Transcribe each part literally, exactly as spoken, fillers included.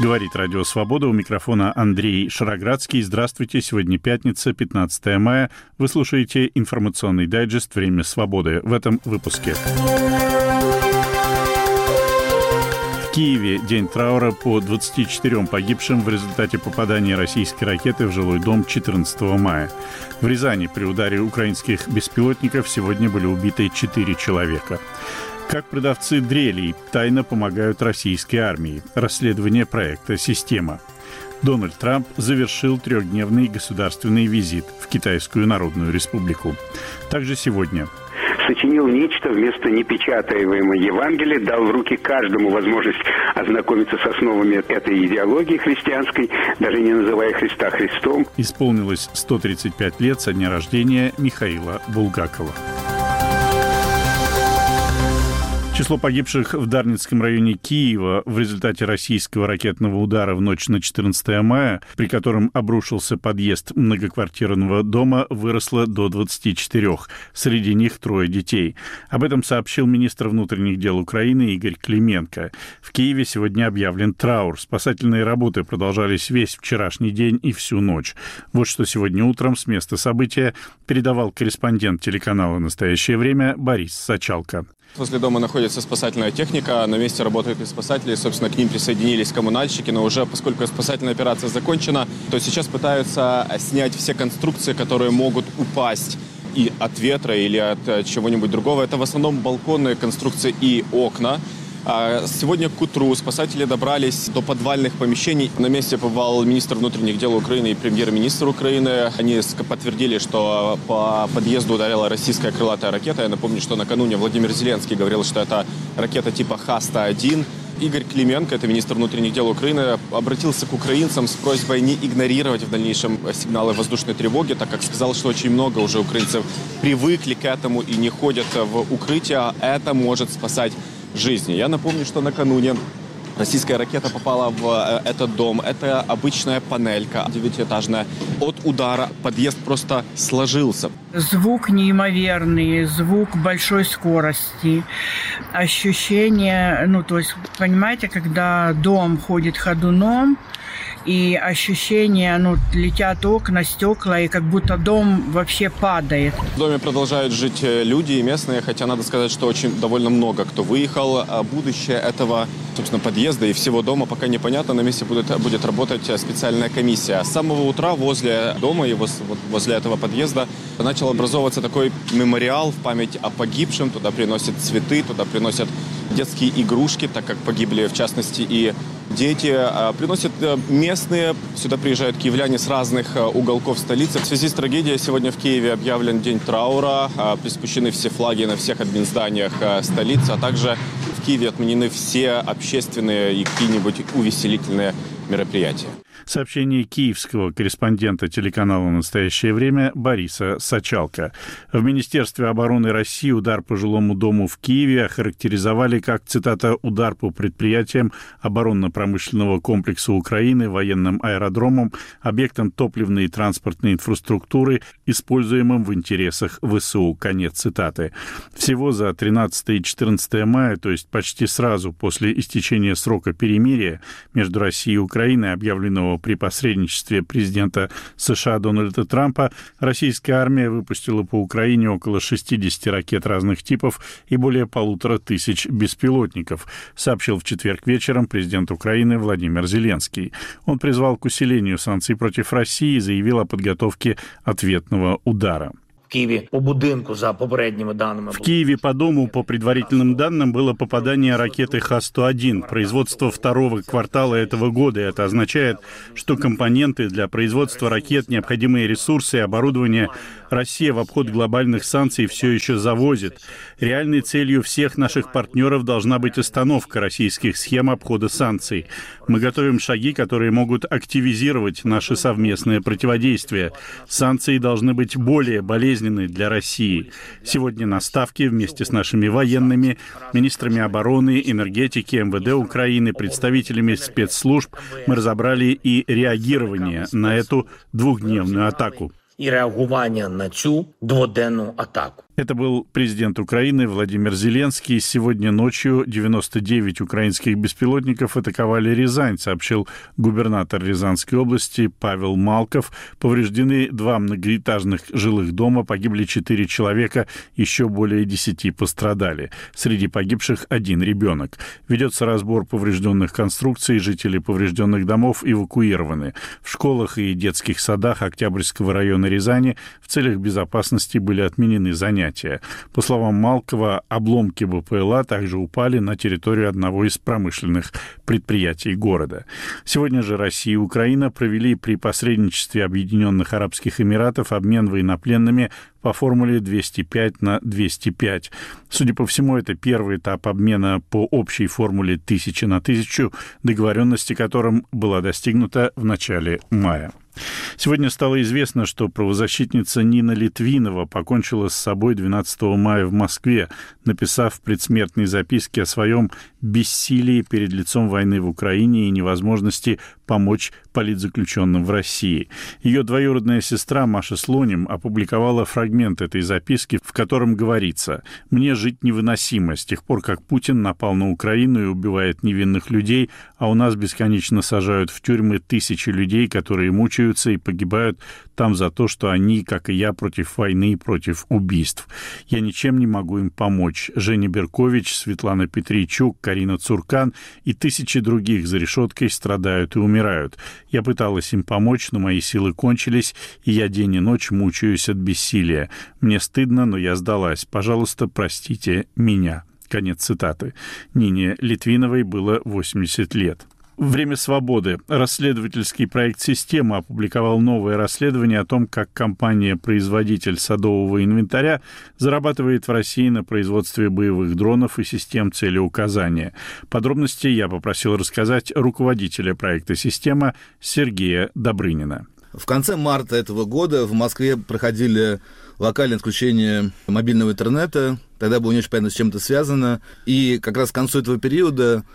Говорит Радио Свобода, у микрофона Андрей Шароградский. Здравствуйте, сегодня пятница, пятнадцатое мая. Вы слушаете информационный дайджест «Время свободы». В этом выпуске. В Киеве день траура по двадцати четырем погибшим в результате попадания российской ракеты в жилой дом четырнадцатого мая. В Рязани при ударе украинских беспилотников сегодня были убиты четыре человека. Как продавцы дрелей тайно помогают российской армии. Расследование проекта «Система». Дональд Трамп завершил трехдневный государственный визит в Китайскую Народную Республику. Также сегодня сочинил нечто вместо непечатаемого Евангелия, дал в руки каждому возможность ознакомиться с основами этой идеологии христианской, даже не называя Христа Христом. Исполнилось сто тридцать пять лет со дня рождения Михаила Булгакова. Число погибших в Дарницком районе Киева в результате российского ракетного удара в ночь на четырнадцатое мая, при котором обрушился подъезд многоквартирного дома, выросло до двадцати четырёх. Среди них трое детей. Об этом сообщил министр внутренних дел Украины Игорь Клименко. В Киеве сегодня объявлен траур. Спасательные работы продолжались весь вчерашний день и всю ночь. Вот что сегодня утром с места события передавал корреспондент телеканала «Настоящее время» Борис Сачалко. Возле дома находится спасательная техника, на месте работают и спасатели, собственно, к ним присоединились коммунальщики, но уже, поскольку спасательная операция закончена, то сейчас пытаются снять все конструкции, которые могут упасть и от ветра или от чего-нибудь другого. Это в основном балконные конструкции и окна. Сегодня к утру спасатели добрались до подвальных помещений. На месте побывал министр внутренних дел Украины и премьер-министр Украины. Они подтвердили, что по подъезду ударила российская крылатая ракета. Я напомню, что накануне Владимир Зеленский говорил, что это ракета типа Х сто один. Игорь Клименко, это министр внутренних дел Украины, обратился к украинцам с просьбой не игнорировать в дальнейшем сигналы воздушной тревоги, так как сказал, что очень много уже украинцев привыкли к этому и не ходят в укрытие. Это может спасать жизни. Я напомню, что накануне российская ракета попала в этот дом. Это обычная панелька девятиэтажная. От удара подъезд просто сложился. Звук неимоверный, звук большой скорости, ощущение, ну, то есть, понимаете, когда дом ходит ходуном, и ощущение, ну, летят окна, стекла, и как будто дом вообще падает. В доме продолжают жить люди и местные, хотя надо сказать, что очень довольно много кто выехал. А будущее этого, собственно, подъезда и всего дома пока непонятно. На месте будет, будет работать специальная комиссия. С самого утра возле дома и возле этого подъезда начал образовываться такой мемориал в память о погибшем. Туда приносят цветы, туда приносят детские игрушки, так как погибли, в частности, и дети. Приносят местные, сюда приезжают киевляне с разных уголков столицы. В связи с трагедией сегодня в Киеве объявлен день траура, приспущены все флаги на всех админзданиях столицы, а также в Киеве отменены все общественные и какие-нибудь увеселительные мероприятия. Сообщение киевского корреспондента телеканала «Настоящее время» Бориса Сачалко. В Министерстве обороны России удар по жилому дому в Киеве охарактеризовали как, цитата, «удар по предприятиям оборонно-промышленного комплекса Украины, военным аэродромам, объектам топливной и транспортной инфраструктуры, используемым в интересах ВСУ». Конец цитаты. Всего за тринадцатое и четырнадцатое мая, то есть почти сразу после истечения срока перемирия между Россией и Украиной, объявленного при посредничестве президента США Дональда Трампа, российская армия выпустила по Украине около шестидесяти ракет разных типов и более полутора тысяч беспилотников, сообщил в четверг вечером президент Украины Владимир Зеленский. Он призвал к усилению санкций против России и заявил о подготовке ответного удара. В Киеве по будинку, за попередними данными. В Киеве по дому, по предварительным данным, было попадание ракеты Х сто один, производство второго квартала этого года. Это означает, что компоненты для производства ракет, необходимые ресурсы и оборудование Россия в обход глобальных санкций все еще завозит. Реальной целью всех наших партнеров должна быть остановка российских схем обхода санкций. Мы готовим шаги, которые могут активизировать наше совместное противодействие. Санкции должны быть более болезненны для России. Сегодня на Ставке вместе с нашими военными, министрами обороны, энергетики, эм вэ дэ Украины, представителями спецслужб мы разобрали и реагирование на эту двухдневную атаку. І реагування на цю дводенну атаку. Это был президент Украины Владимир Зеленский. Сегодня ночью девяносто девять украинских беспилотников атаковали Рязань, сообщил губернатор Рязанской области Павел Малков. Повреждены два многоэтажных жилых дома, погибли четыре человека, еще более десяти пострадали. Среди погибших один ребенок. Ведется разбор поврежденных конструкций, жители поврежденных домов эвакуированы. В школах и детских садах Октябрьского района Рязани в целях безопасности были отменены занятия. По словам Малкова, обломки БПЛА также упали на территорию одного из промышленных предприятий города. Сегодня же Россия и Украина провели при посредничестве Объединенных Арабских Эмиратов обмен военнопленными по формуле двести пять на двести пять. Судя по всему, это первый этап обмена по общей формуле тысяча на тысячу, договоренности которым была достигнута в начале мая. Сегодня стало известно, что правозащитница Нина Литвинова покончила с собой двенадцатого мая в Москве, написав в предсмертной записке о своем бессилии перед лицом войны в Украине и невозможности помочь политзаключенным в России. Ее двоюродная сестра Маша Слоним опубликовала фрагмент этой записки, в котором говорится: «Мне жить невыносимо с тех пор, как Путин напал на Украину и убивает невинных людей, а у нас бесконечно сажают в тюрьмы тысячи людей, которые мучаются и погибают там за то, что они, как и я, против войны и против убийств. Я ничем не могу им помочь. Женя Беркович, Светлана Петрийчук, Карина Цуркан и тысячи других за решеткой страдают и умирают. Я пыталась им помочь, но мои силы кончились, и я день и ночь мучаюсь от бессилия. Мне стыдно, но я сдалась. Пожалуйста, простите меня». Конец цитаты. Нине Литвиновой было восемьдесят лет. «Время свободы». Расследовательский проект «Система» опубликовал новое расследование о том, как компания-производитель садового инвентаря зарабатывает в России на производстве боевых дронов и систем целеуказания. Подробности я попросил рассказать руководителя проекта «Система» Сергея Добрынина. В конце марта этого года в Москве проходили локальное отключение мобильного интернета. Тогда было не очень понятно, с чем это связано. И как раз к концу этого периода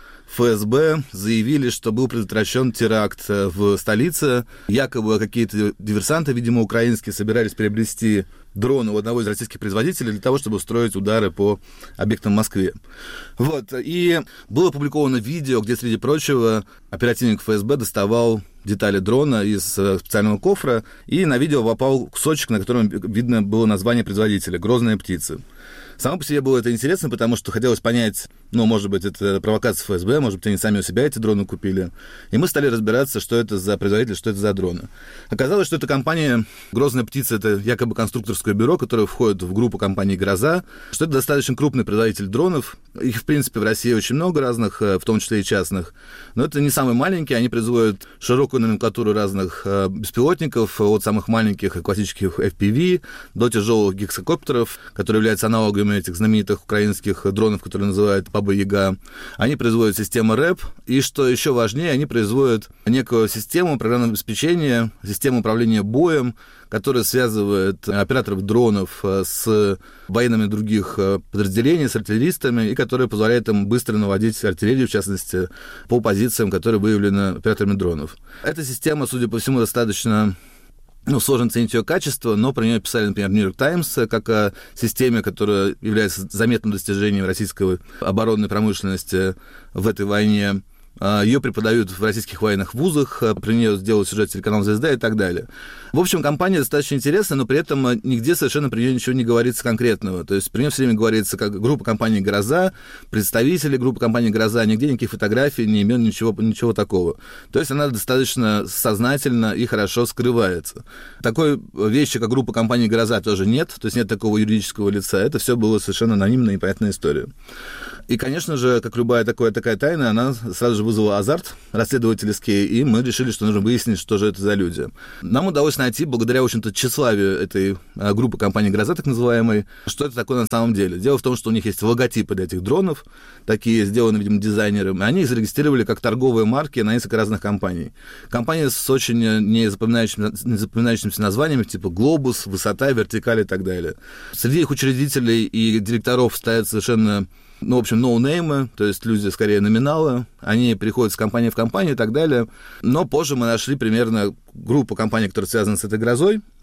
ФСБ заявили, что был предотвращен теракт в столице. Якобы какие-то диверсанты, видимо, украинские, собирались приобрести дроны у одного из российских производителей для того, чтобы устроить удары по объектам в Москве. Вот. И было опубликовано видео, где, среди прочего, оперативник ФСБ доставал детали дрона из специального кофра, и на видео попал кусочек, на котором видно было название производителя «Грозная птица». Само по себе было это интересно, потому что хотелось понять, ну, может быть, это провокация ФСБ, может быть, они сами у себя эти дроны купили. И мы стали разбираться, что это за производитель, что это за дроны. Оказалось, что эта компания «Грозная птица» — это якобы конструкторское бюро, которое входит в группу компании «Гроза», что это достаточно крупный производитель дронов. Их, в принципе, в России очень много разных, в том числе и частных. Но это не самые маленькие, они производят широкую номенклатуру разных беспилотников, от самых маленьких и классических эф пи ви до тяжелых гексакоптеров, которые являются аналогами этих знаменитых украинских дронов, которые называют Баба-Яга. Они производят систему рэп, и, что еще важнее, они производят некую систему программного обеспечения, систему управления боем, которая связывает операторов дронов с военными других подразделений, с артиллеристами, и которая позволяет им быстро наводить артиллерию, в частности, по позициям, которые выявлены операторами дронов. Эта система, судя по всему, достаточно... Ну, сложно оценить ее качество, но про нее писали, например, New York Times, как о системе, которая является заметным достижением российской оборонной промышленности в этой войне. Ее преподают в российских военных вузах, про нее сделал сюжет телеканал «Звезда» и так далее. В общем, компания достаточно интересная, но при этом нигде совершенно про нее ничего не говорится конкретного. То есть про нее все время говорится как группа компании «Гроза», представители группы компании «Гроза», нигде никаких фотографий, не имен, ничего, ничего такого. То есть она достаточно сознательно и хорошо скрывается. Такой вещи, как группа компании «Гроза», тоже нет, то есть нет такого юридического лица. Это все было совершенно анонимная и понятная история. И, конечно же, как любая такая, такая тайна, она сразу же вызвала азарт расследовательский, и мы решили, что нужно выяснить, что же это за люди. Нам удалось найти, благодаря, в общем-то, тщеславию этой группы компании «Гроза», так называемой, что это такое на самом деле. Дело в том, что у них есть логотипы для этих дронов, такие сделаны, видимо, дизайнером, и они их зарегистрировали как торговые марки на несколько разных компаний. Компании с очень незапоминающимися, незапоминающимися названиями, типа «Глобус», «Высота», «Вертикаль» и так далее. Среди их учредителей и директоров стоят совершенно... Ну, в общем, ноунеймы, то есть люди, скорее, номиналы, они переходят с компании в компанию и так далее. Но позже мы нашли примерно группу компаний, которые связаны с этой «Грозой»,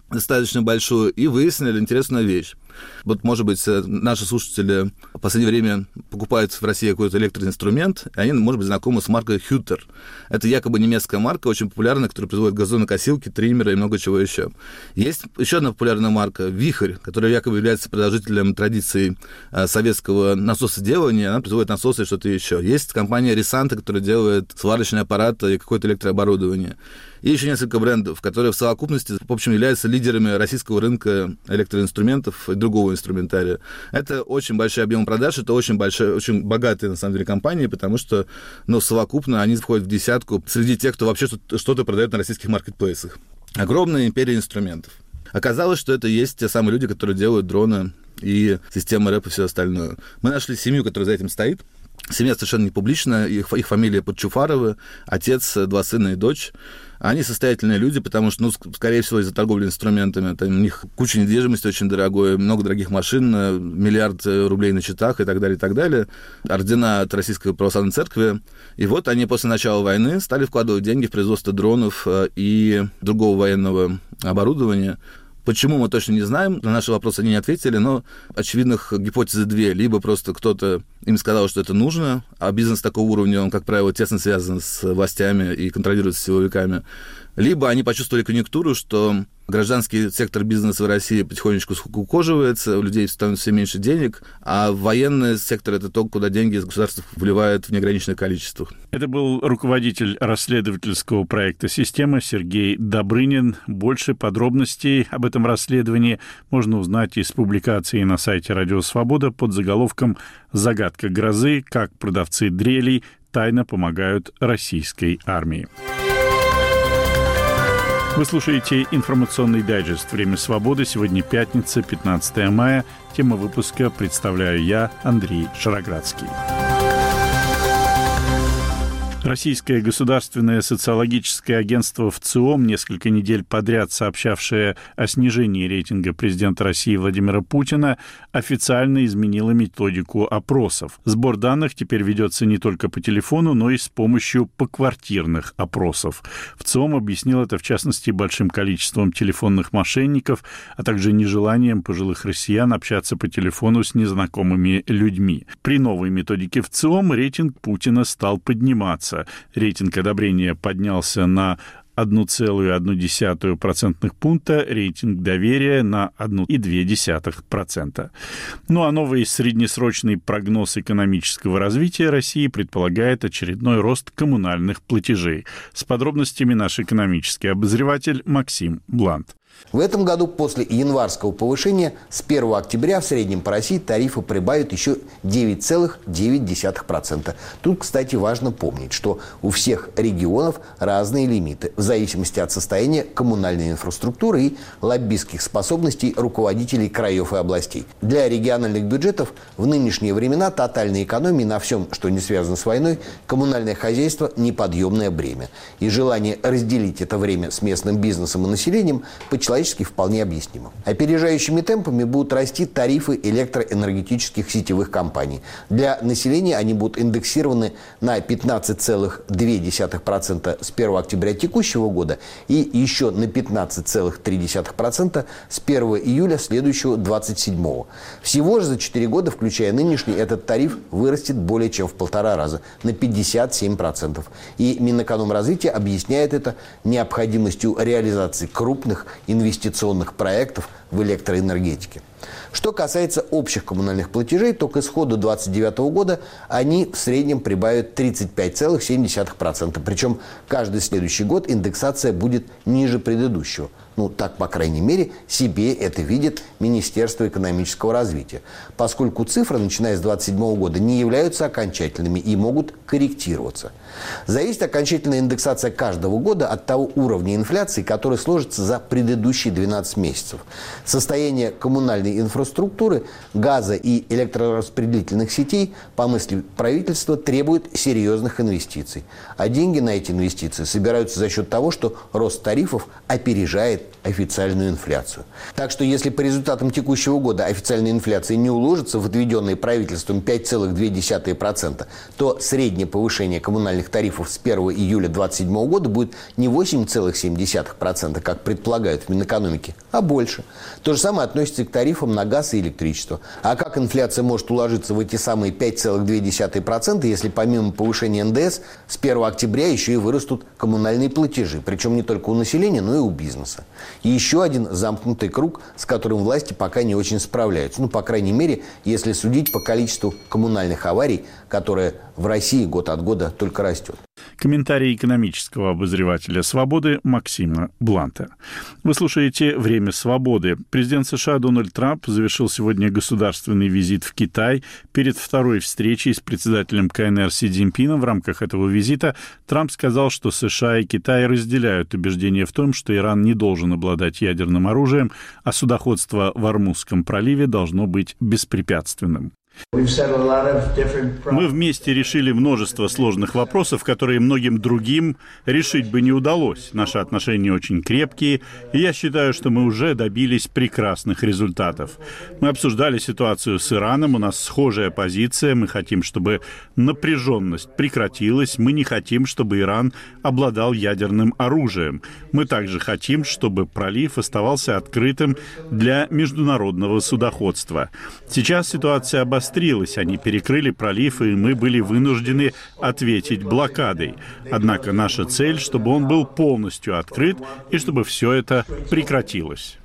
достаточно большую, и выяснили интересную вещь. Вот, может быть, наши слушатели в последнее время покупают в России какой-то электроинструмент, и они, может быть, знакомы с маркой Hütter. Это якобы немецкая марка, очень популярная, которая производит газонокосилки, триммеры и много чего еще. Есть еще одна популярная марка Вихрь, которая якобы является продолжителем традиций советского насосоделания, она производит насосы и что-то еще. Есть компания Risanta, которая делает сварочные аппараты и какое-то электрооборудование. И еще несколько брендов, которые в совокупности, в общем, являются лидерами российского рынка электроинструментов и другого инструментария. Это очень большой объем продаж, это очень большая, очень богатые, на самом деле, компании, потому что, ну, совокупно они входят в десятку среди тех, кто вообще что-то продает на российских маркетплейсах. Огромная империя инструментов. Оказалось, что это есть те самые люди, которые делают дроны и системы РЭП и все остальное. Мы нашли семью, которая за этим стоит. Семья совершенно не публичная, их, их фамилия Подчуфаровы, отец, два сына и дочь. Они состоятельные люди, потому что, ну, скорее всего, из-за торговли инструментами. Там у них куча недвижимости очень дорогой, много дорогих машин, миллиард рублей на счетах и так далее, и так далее. Ордена от Российской Православной Церкви. И вот они после начала войны стали вкладывать деньги в производство дронов и другого военного оборудования. Почему, мы точно не знаем, на наши вопросы они не ответили, но очевидных гипотезы две. Либо просто кто-то им сказал, что это нужно, а бизнес такого уровня, он, как правило, тесно связан с властями и контролируется силовиками. Либо они почувствовали конъюнктуру, что гражданский сектор бизнеса в России потихонечку скукоживается, у людей становится все меньше денег, а военный сектор – это то, куда деньги государство вливает в неограниченных количествах. Это был руководитель расследовательского проекта «Система» Сергей Добрынин. Больше подробностей об этом расследовании можно узнать из публикации на сайте «Радио Свобода» под заголовком «Загадка грозы. Как продавцы дрелей тайно помогают российской армии». Вы слушаете информационный дайджест «Время свободы». Сегодня пятница, пятнадцатое мая. Тема выпуска представляю я, Андрей Шароградский. Российское государственное социологическое агентство ВЦИОМ, несколько недель подряд сообщавшее о снижении рейтинга президента России Владимира Путина, официально изменило методику опросов. Сбор данных теперь ведется не только по телефону, но и с помощью поквартирных опросов. ВЦИОМ объяснил это, в частности, большим количеством телефонных мошенников, а также нежеланием пожилых россиян общаться по телефону с незнакомыми людьми. При новой методике ВЦИОМ рейтинг Путина стал подниматься. Рейтинг одобрения поднялся на одна целая одна десятая процентных пункта, рейтинг доверия на одна целая две десятых процента. Ну а новый среднесрочный прогноз экономического развития России предполагает очередной рост коммунальных платежей. С подробностями наш экономический обозреватель Максим Блант. В этом году после январского повышения с первого октября в среднем по России тарифы прибавят еще девять целых девять десятых процента. Тут, кстати, важно помнить, что у всех регионов разные лимиты в зависимости от состояния коммунальной инфраструктуры и лоббистских способностей руководителей краев и областей. Для региональных бюджетов в нынешние времена тотальной экономии на всем, что не связано с войной, коммунальное хозяйство – неподъемное бремя. И желание разделить это время с местным бизнесом и населением по человечески вполне объяснимо. Опережающими темпами будут расти тарифы электроэнергетических сетевых компаний. Для населения они будут индексированы на пятнадцать целых две десятых процента с первого октября текущего года и еще на пятнадцать целых три десятых процента с первого июля следующего двадцать седьмого. Всего же за четыре года, включая нынешний, этот тариф вырастет более чем в полтора раза, на пятьдесят семь процентов. И Минэкономразвития объясняет это необходимостью реализации крупных инвестиционных проектов в электроэнергетике. Что касается общих коммунальных платежей, то к исходу две тысячи двадцать девятого года они в среднем прибавят тридцать пять целых семь десятых процента. Причем каждый следующий год индексация будет ниже предыдущего. Ну, так, по крайней мере, себе это видит Министерство экономического развития. Поскольку цифры, начиная с две тысячи двадцать седьмого года, не являются окончательными и могут корректироваться. Зависит окончательная индексация каждого года от того уровня инфляции, который сложится за предыдущие двенадцать месяцев. Состояние коммунальной инфраструктуры, газа и электрораспределительных сетей, по мысли правительства, требует серьезных инвестиций. А деньги на эти инвестиции собираются за счет того, что рост тарифов опережает официальную инфляцию. Так что если по результатам текущего года официальная инфляция не уложится в отведенные правительством пять целых две десятых процента, то среднее повышение коммунальных тарифов с первого июля две тысячи двадцать седьмого года будет не восемь целых семь десятых процента, как предполагают в Минэкономике, а больше. То же самое относится и к тарифам на газ и электричество. А как инфляция может уложиться в эти самые пять целых две десятых процента, если помимо повышения эн дэ эс с первого октября еще и вырастут коммунальные платежи, причем не только у населения, но и у бизнеса. И еще один замкнутый круг, с которым власти пока не очень справляются. Ну, по крайней мере, если судить по количеству коммунальных аварий, которое в России год от года только растет. Комментарий экономического обозревателя «Свободы» Максима Бланта. Вы слушаете «Время свободы». Президент США Дональд Трамп завершил сегодня государственный визит в Китай. Перед второй встречей с председателем ка эн эр Си Цзиньпином в рамках этого визита Трамп сказал, что США и Китай разделяют убеждение в том, что Иран не должен обладать ядерным оружием, а судоходство в Ормузском проливе должно быть беспрепятственным. Мы вместе решили множество сложных вопросов, которые многим другим решить бы не удалось. Наши отношения очень крепкие, и я считаю, что мы уже добились прекрасных результатов. Мы обсуждали ситуацию с Ираном, у нас схожая позиция, мы хотим, чтобы напряженность прекратилась, мы не хотим, чтобы Иран обладал ядерным оружием. Мы также хотим, чтобы пролив оставался открытым для международного судоходства. Сейчас ситуация обострилась. Они перекрыли пролив, и мы были вынуждены ответить блокадой. Однако наша цель, чтобы он был полностью открыт и чтобы все это прекратилось.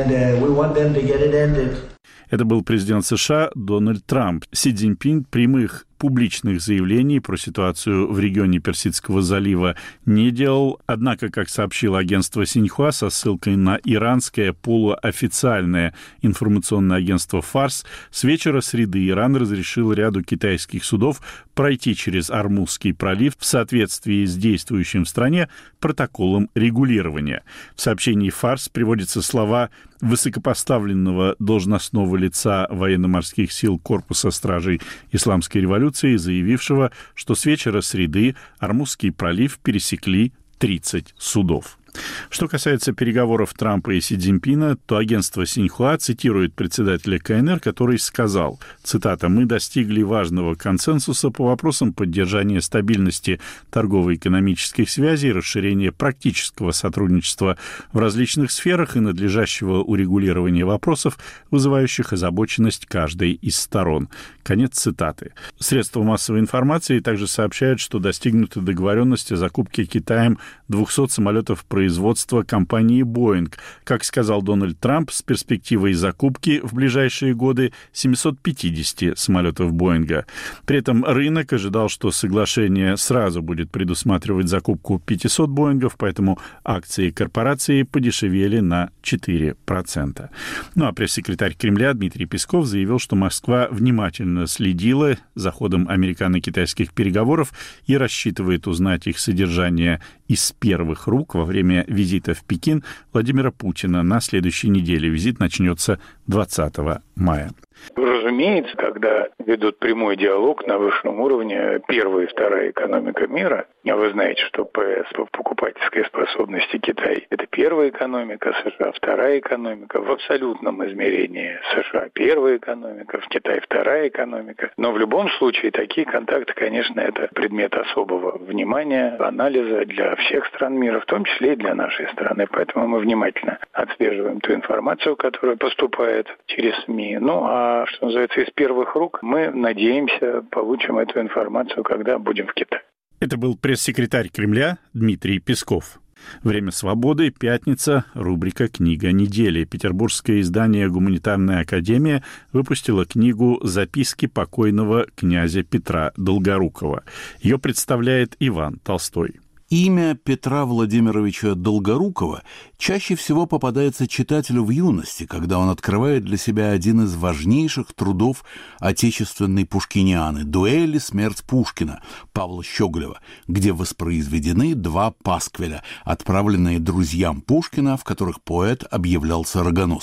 Это был президент США Дональд Трамп. Си Цзиньпин прямых публичных заявлений про ситуацию в регионе Персидского залива не делал. Однако, как сообщило агентство Синьхуа со ссылкой на иранское полуофициальное информационное агентство «Фарс», с вечера среды Иран разрешил ряду китайских судов пройти через Ормузский пролив в соответствии с действующим в стране протоколом регулирования. В сообщении «Фарс» приводятся слова высокопоставленного должностного лица военно-морских сил Корпуса стражей Исламской революции, заявившего, что с вечера среды Ормузский пролив пересекли тридцать судов. Что касается переговоров Трампа и Си Цзиньпина, то агентство Синьхуа цитирует председателя ка эн эр, который сказал, цитата, «Мы достигли важного консенсуса по вопросам поддержания стабильности торгово-экономических связей, расширения практического сотрудничества в различных сферах и надлежащего урегулирования вопросов, вызывающих озабоченность каждой из сторон». Конец цитаты. Средства массовой информации также сообщают, что достигнуты договоренности о закупке Китаем двухсот самолетов производства компании Boeing. Как сказал Дональд Трамп, с перспективой закупки в ближайшие годы семисот пятидесяти самолетов Боинга. При этом рынок ожидал, что соглашение сразу будет предусматривать закупку пятисот Боингов, поэтому акции корпорации подешевели на четыре процента. Ну а пресс-секретарь Кремля Дмитрий Песков заявил, что Москва внимательно следила за ходом американо-китайских переговоров и рассчитывает узнать их содержание из первых рук во время визита в Пекин Владимира Путина на следующей неделе. Визит начнется двадцатого мая. Разумеется, когда ведут прямой диалог на высшем уровне первая и вторая экономика мира, а вы знаете, что ПС по покупательской способности Китай – это первая экономика США, вторая экономика в абсолютном измерении США – первая экономика, в Китае вторая экономика. Но в любом случае такие контакты, конечно, это предмет особого внимания, анализа для всех стран мира, в том числе и для нашей страны. Поэтому мы внимательно отслеживаем ту информацию, которая поступает через СМИ. Ну, а что называется, из первых рук мы, надеемся, получим эту информацию, когда будем в Китае. Это был пресс-секретарь Кремля Дмитрий Песков. «Время свободы», пятница, рубрика «Книга недели». Петербургское издание «Гуманитарная академия» выпустило книгу «Записки покойного князя Петра Долгорукова». Ее представляет Иван Толстой. Имя Петра Владимировича Долгорукова чаще всего попадается читателю в юности, когда он открывает для себя один из важнейших трудов отечественной пушкинианы «Дуэль и смерть Пушкина» Павла Щеголева, где воспроизведены два пасквиля, отправленные друзьям Пушкина, в которых поэт объявлялся рогоносцем.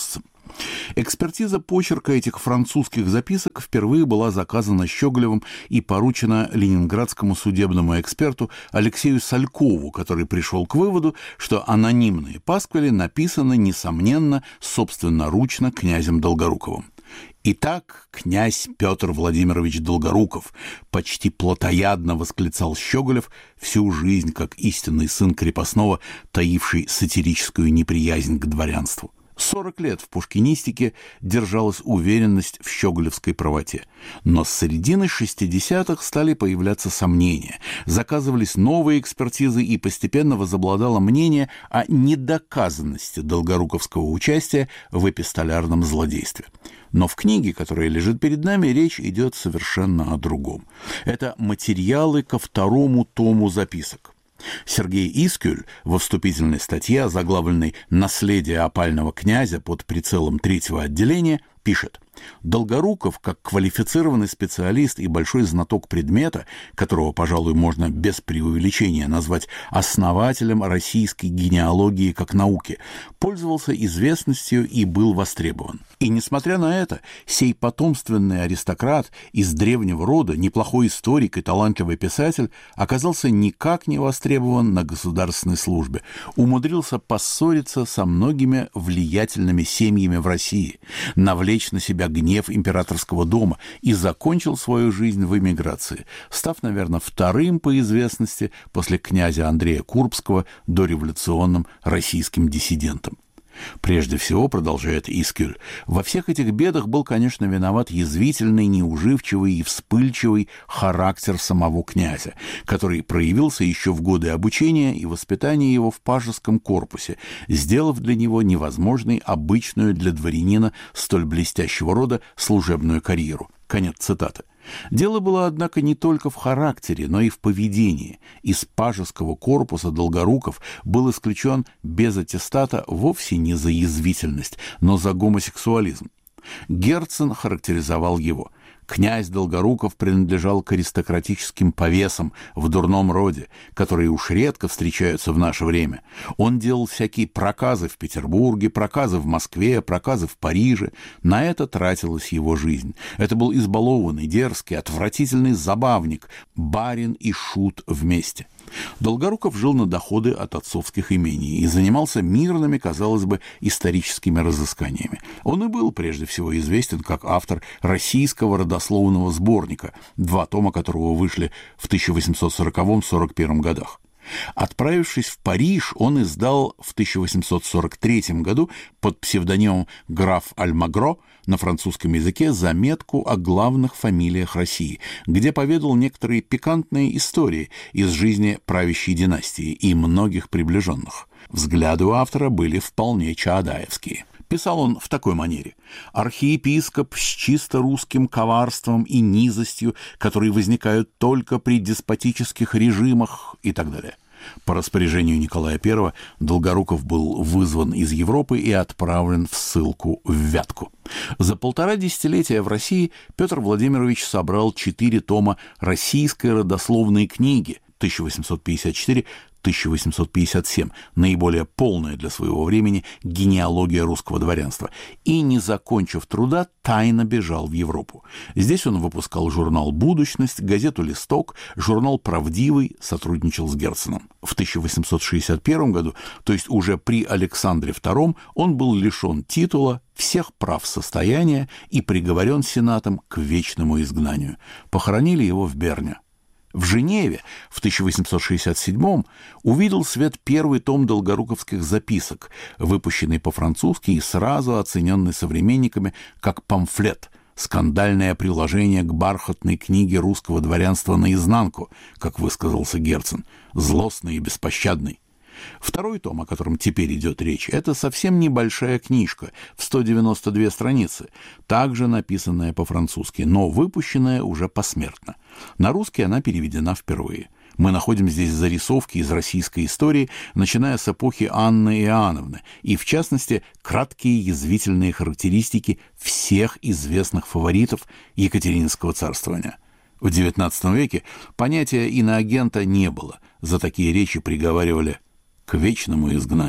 Экспертиза почерка этих французских записок впервые была заказана Щеголевым и поручена ленинградскому судебному эксперту Алексею Салькову, который пришел к выводу, что анонимные пасквили написаны, несомненно, собственноручно князем Долгоруковым. «Итак, князь Петр Владимирович Долгоруков», — почти плотоядно восклицал Щеголев, всю жизнь, как истинный сын крепостного, таивший сатирическую неприязнь к дворянству. Сорок лет в пушкинистике держалась уверенность в щеголевской правоте. Но с середины шестидесятых стали появляться сомнения, заказывались новые экспертизы, и постепенно возобладало мнение о недоказанности долгоруковского участия в эпистолярном злодействе. Но в книге, которая лежит перед нами, речь идет совершенно о другом. Это материалы ко второму тому записок. Сергей Искюль во вступительной статье, озаглавленной «Наследие опального князя» под прицелом третьего отделения, пишет: Долгоруков, как квалифицированный специалист и большой знаток предмета, которого, пожалуй, можно без преувеличения назвать основателем российской генеалогии как науки, пользовался известностью и был востребован. И, несмотря на это, сей потомственный аристократ из древнего рода, неплохой историк и талантливый писатель, оказался никак не востребован на государственной службе, умудрился поссориться со многими влиятельными семьями в России, навлечь на себя гнев императорского дома и закончил свою жизнь в эмиграции, став, наверное, вторым по известности после князя Андрея Курбского дореволюционным российским диссидентом. Прежде всего, продолжает Искюль, во всех этих бедах был, конечно, виноват язвительный, неуживчивый и вспыльчивый характер самого князя, который проявился еще в годы обучения и воспитания его в пажеском корпусе, сделав для него невозможной обычную для дворянина столь блестящего рода служебную карьеру. Конец цитаты. Дело было, однако, не только в характере, но и в поведении. Из пажеского корпуса Долгоруков был исключен без аттестата вовсе не за язвительность, но за гомосексуализм. Герцен характеризовал его: князь Долгоруков принадлежал к аристократическим повесам в дурном роде, которые уж редко встречаются в наше время. Он делал всякие проказы в Петербурге, проказы в Москве, проказы в Париже. На это тратилась его жизнь. Это был избалованный, дерзкий, отвратительный забавник, барин и шут вместе. Долгоруков жил на доходы от отцовских имений и занимался мирными, казалось бы, историческими разысканиями. Он и был прежде всего известен как автор российского родословного сборника, два тома которого вышли в тысяча восемьсот сороковом — сорок первом годах. Отправившись в Париж, он издал в тысяча восемьсот сорок третьем году под псевдонимом граф Альмагро на французском языке заметку о главных фамилиях России, где поведал некоторые пикантные истории из жизни правящей династии и многих приближенных. Взгляды у автора были вполне чаадаевские. Писал он в такой манере: «Архиепископ с чисто русским коварством и низостью, которые возникают только при деспотических режимах» и так далее. По распоряжению Николая Первого Долгоруков был вызван из Европы и отправлен в ссылку в Вятку. За полтора десятилетия в России Петр Владимирович собрал четыре тома российской родословной книги тысяча восемьсот пятьдесят четыре — тысяча восемьсот пятьдесят семь, наиболее полная для своего времени генеалогия русского дворянства, и, не закончив труда, тайно бежал в Европу. Здесь он выпускал журнал «Будущность», газету «Листок», журнал «Правдивый», сотрудничал с Герценом. В тысяча восемьсот шестьдесят первом году, то есть уже при Александре Втором, он был лишен титула, всех прав состояния и приговорен Сенатом к вечному изгнанию. Похоронили его в Берне. В Женеве в тысяча восемьсот шестьдесят седьмом увидел свет первый том долгоруковских записок, выпущенный по-французски и сразу оцененный современниками как памфлет, скандальное приложение к бархатной книге русского дворянства наизнанку, как высказался Герцен, злостный и беспощадный. Второй том, о котором теперь идет речь, это совсем небольшая книжка в сто девяносто две страницы, также написанная по-французски, но выпущенная уже посмертно. На русский она переведена впервые. Мы находим здесь зарисовки из российской истории, начиная с эпохи Анны Иоанновны, и, в частности, краткие язвительные характеристики всех известных фаворитов Екатерининского царствования. В девятнадцатом веке понятия иноагента не было, за такие речи приговаривали к вечному изгнанию.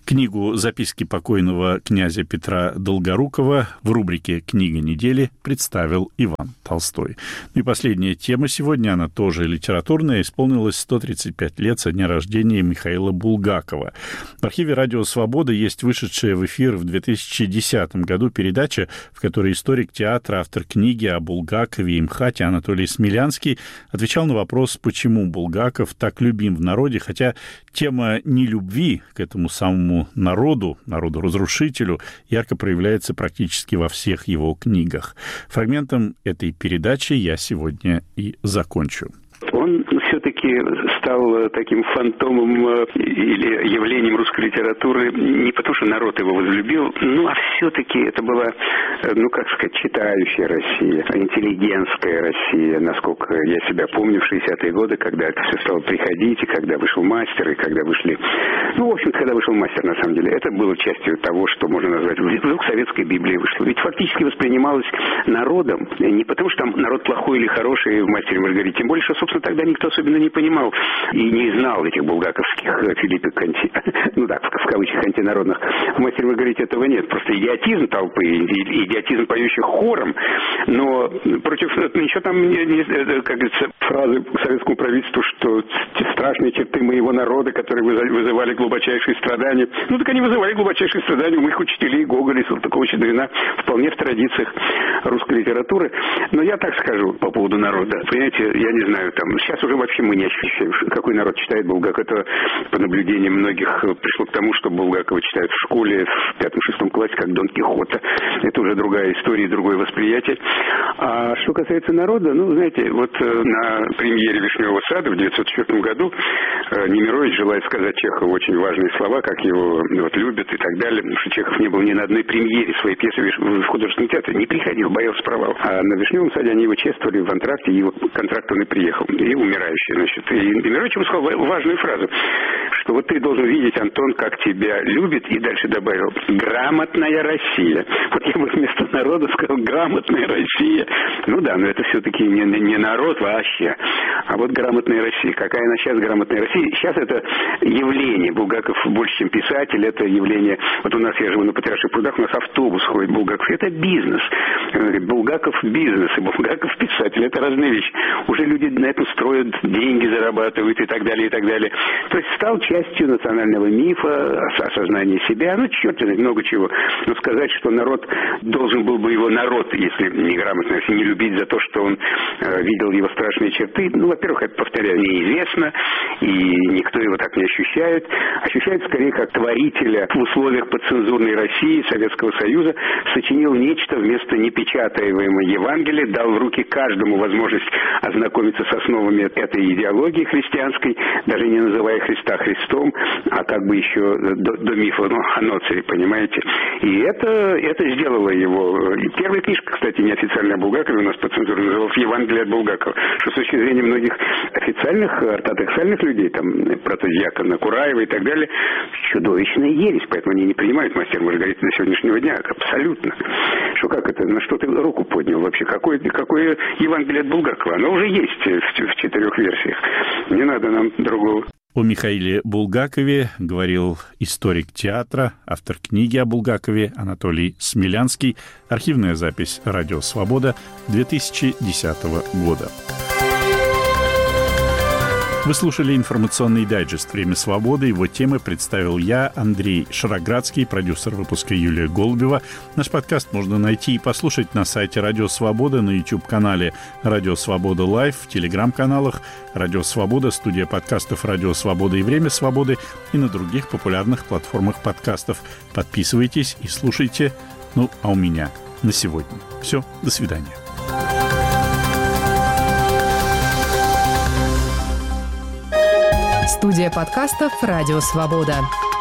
Книгу «Записки покойного князя Петра Долгорукова» в рубрике «Книга недели» представил Иван Толстой. Ну и последняя тема сегодня, она тоже литературная. Исполнилось сто тридцать пять лет со дня рождения Михаила Булгакова. В архиве «Радио Свобода» есть вышедшая в эфир в две тысячи десятом году передача, в которой историк театра, автор книги о Булгакове и МХАТе Анатолий Смелянский отвечал на вопрос, почему Булгаков так любим в народе, хотя тема нелюбви к этому самому народу, народу-разрушителю, ярко проявляется практически во всех его книгах. Фрагментом этой передачи я сегодня и закончу. Он все-таки стал таким фантомом или явлением русской литературы не потому, что народ его возлюбил, ну, а все-таки это была, ну, как сказать, читающая Россия, интеллигентская Россия, насколько я себя помню, в шестидесятые годы, когда это все стало приходить, и когда вышел «Мастер», и когда вышли... Ну, в общем, когда вышел «Мастер», на самом деле, это было частью того, что можно назвать... Вдруг советской Библии вышло. Ведь фактически воспринималось народом не потому, что там народ плохой или хороший в «Мастере и Маргарите», тем более, что, собственно, тогда никто особенно не понимал и не знал этих булгаковских филиппик анти... ну да, в кавычках антинародных. В «Мастере и Маргарите» этого нет. Просто идиотизм толпы, идиотизм поющих хором. Но против... Ничего там, не, не, как говорится, фразы к советскому правительству, что страшные черты моего народа, которые вызывали глубочайшие страдания. Ну так они вызывали глубочайшие страдания у моих учителей Гоголя и Салтыкова-Щедрина, вполне в традициях русской литературы. Но я так скажу по поводу народа. Понимаете, я не знаю, там, сейчас уже вообще мы не ощущаем, какой народ читает Булгакова. Это по наблюдениям многих пришло к тому, что Булгакова читают в школе в пятом-шестом классе, как Дон Кихота. Это уже другая история, другое восприятие. А что касается народа, ну, знаете, вот на премьере «Вишневого сада» в девятьсот четвёртом году Немирович желает сказать Чехову очень важные слова, как его вот, любят и так далее, потому что Чехов не был ни на одной премьере своей пьесы в художественном театре, не приходил, боялся провала. А на «Вишневом саде» они его чествовали в антракте, и его контракт он и приехал, и умирающий, значит. И Немирович ему сказал важную фразу, что вот ты должен видеть, Антон, как тебя любит, и дальше добавил: грамотная Россия. Вот я бы вместо народа сказал грамотная Россия. Ну да, но это все-таки не, не народ вообще, а вот грамотная Россия. Какая она сейчас грамотная Россия? Сейчас это явление. Булгаков больше, чем писатель, это явление. Вот у нас, я живу на Патриарших прудах, у нас автобус ходит Булгаков. Это бизнес. Булгаков бизнес и Булгаков писатель. Это разные вещи. Уже люди на этом строят, деньги зарабатывают и так далее, и так далее. То есть стал частью национального мифа, осознания себя. Ну, черт знает, много чего. Но сказать, что народ должен был бы его народ, если неграмотно, если не любить за то, что он э, видел его страшные черты, ну, во-первых, это, повторяю, неизвестно, и никто его так не ощущает. Ощущает скорее как творителя в условиях подцензурной России, Советского Союза, сочинил нечто вместо непечатаемого Евангелия, дал в руки каждому возможность ознакомиться с основами этой идеологии христианской, даже не называя Христа Христом, а как бы еще до, до мифа, ну, Аноций, понимаете. И это, это сделало его. И первая книжка, кстати, неофициальная о Булгакове у нас по цензуре называлась «Евангелие от Булгакова», что с точки зрения многих официальных, ортодоксальных людей, там, протодиакона Кураева и так далее, чудовищная ересь, поэтому они не принимают «Мастер и Маргариту» до сегодняшнего дня. Абсолютно. Что как это? На что ты руку поднял вообще? Какое, какое Евангелие от Булгакова? Оно уже есть в, в четырех версиях. Не надо нам другого. О Михаиле Булгакове говорил историк театра, автор книги о Булгакове Анатолий Смелянский. Архивная запись «Радио Свобода» две тысячи десятого года. Вы слушали информационный дайджест «Время свободы». Его темы представил я, Андрей Шароградский, продюсер выпуска Юлия Голубева. Наш подкаст можно найти и послушать на сайте «Радио Свобода», на YouTube-канале «Радио Свобода Лайв», в телеграм-каналах «Радио Свобода», студия подкастов «Радио Свобода» и «Время свободы» и на других популярных платформах подкастов. Подписывайтесь и слушайте. Ну, а у меня на сегодня все. До свидания. Студия подкастов «Радио Свобода».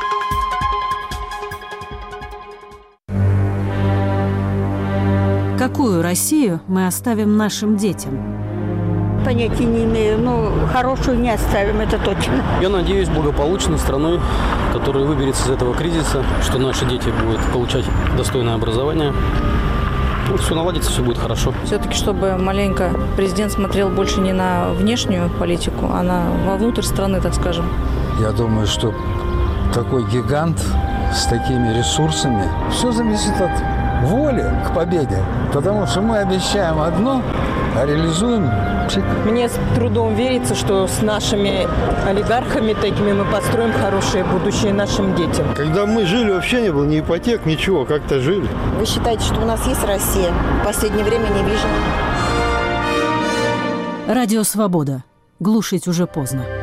Какую Россию мы оставим нашим детям? Понятия не имею, но хорошую не оставим, это точно. Я надеюсь, благополучной страной, которая выберется из этого кризиса, что наши дети будут получать достойное образование. Ну, все наладится, все будет хорошо. Все-таки, чтобы маленько президент смотрел больше не на внешнюю политику, а на вовнутрь страны, так скажем. Я думаю, что такой гигант с такими ресурсами. Все зависит от воли к победе. Потому что мы обещаем одно, а реализуем псих. Мне с трудом верится, что с нашими олигархами такими мы построим хорошее будущее нашим детям. Когда мы жили, вообще не было ни ипотек, ничего, как-то жили. Вы считаете, что у нас есть Россия? В последнее время не вижу. Радио «Свобода». Глушить уже поздно.